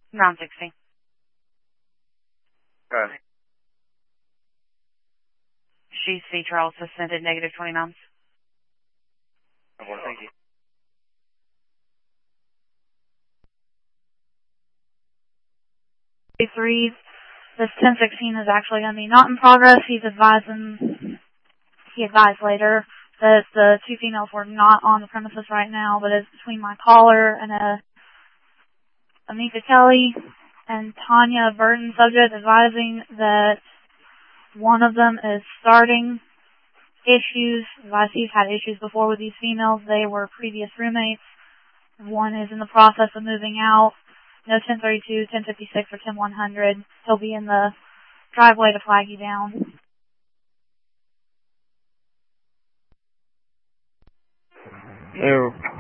Round 60. Okay. She's C. Charles ascended negative 20 knots. Well, thank you. Three. This 1016 is actually going to be not in progress. He advised later that the two females were not on the premises right now, but it's between my caller and Amika Kelly and Tanya Burton, subject, advising that one of them is starting issues. Advisees had issues before with these females. They were previous roommates. One is in the process of moving out. No 1032, 1056, or 10100. He'll be in the driveway to flag you down. Ew.